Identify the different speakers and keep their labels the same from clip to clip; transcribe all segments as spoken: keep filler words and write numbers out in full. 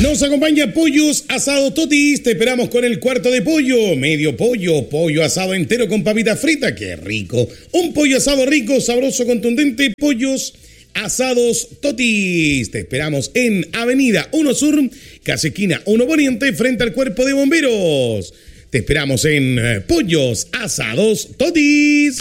Speaker 1: Nos acompaña Pollos Asado Totis. Te esperamos con el cuarto de pollo, medio pollo, pollo asado entero con papita frita. ¡Qué rico! Un pollo asado rico, sabroso, contundente. Pollos Asados Totis. Te esperamos en Avenida uno Sur, casi esquina uno Poniente, frente al Cuerpo de Bomberos. Te esperamos en eh, Pollos Asados Totis.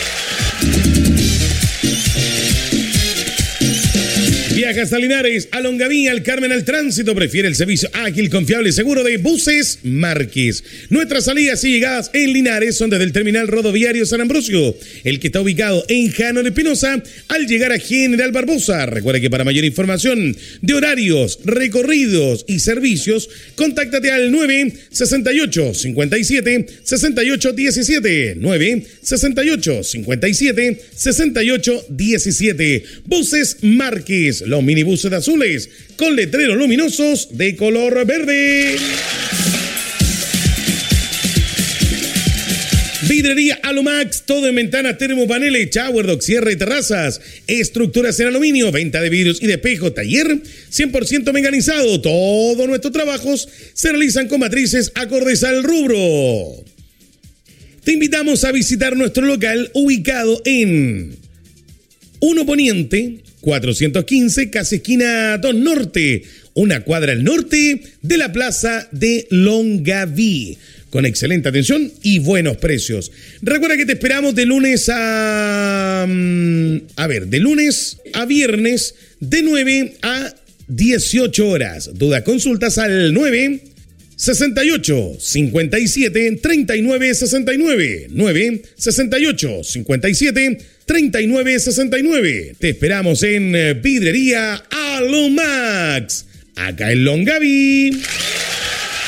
Speaker 1: Viajas a Linares, a Longaví, al Carmen, al Tránsito. Prefiere el servicio ágil, confiable y seguro de Buses Márquez. Nuestras salidas y llegadas en Linares son desde el terminal rodoviario San Ambrosio, el que está ubicado en Jano de Espinosa, al llegar a General Barbosa. Recuerda que para mayor información de horarios, recorridos y servicios, contáctate al nueve sesenta y ocho, cincuenta y siete, sesenta y ocho diecisiete. nueve sesenta y ocho, cincuenta y siete, sesenta y ocho diecisiete. Buses Márquez. Los minibuses azules con letreros luminosos de color verde. Vidrería Alumax, todo en ventanas, termopaneles, shower, dock, cierre y terrazas, estructuras en aluminio, venta de vidrios y de espejo, taller cien por ciento mecanizado. Todos nuestros trabajos se realizan con matrices acordes al rubro. Te invitamos a visitar nuestro local ubicado en uno Poniente, cuatrocientos quince, casi esquina dos Norte, una cuadra al norte de la plaza de Longaví, con excelente atención y buenos precios. Recuerda que te esperamos de lunes a... A ver, de lunes a viernes, de nueve a dieciocho horas. Dudas, consultas al nueve sesenta y ocho, cincuenta y siete, treinta y nueve sesenta y nueve. nueve sesenta y ocho, cincuenta y siete, treinta y nueve sesenta y nueve. Te esperamos en Vidrería Alumax, acá en Longaví.